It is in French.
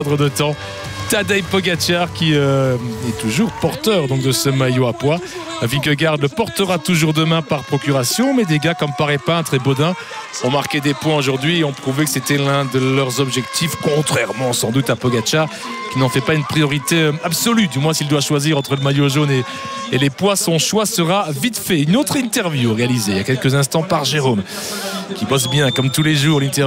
de temps. Tadej Pogacar qui est toujours porteur donc, de ce maillot à pois. Vingegaard le portera toujours demain par procuration, mais des gars comme Paré-Peintre et Baudin ont marqué des points aujourd'hui et ont prouvé que c'était l'un de leurs objectifs, contrairement sans doute à Pogacar qui n'en fait pas une priorité absolue, du moins s'il doit choisir entre le maillot jaune et les pois, son choix sera vite fait. Une autre interview réalisée il y a quelques instants par Jérôme qui bosse bien comme tous les jours l'interview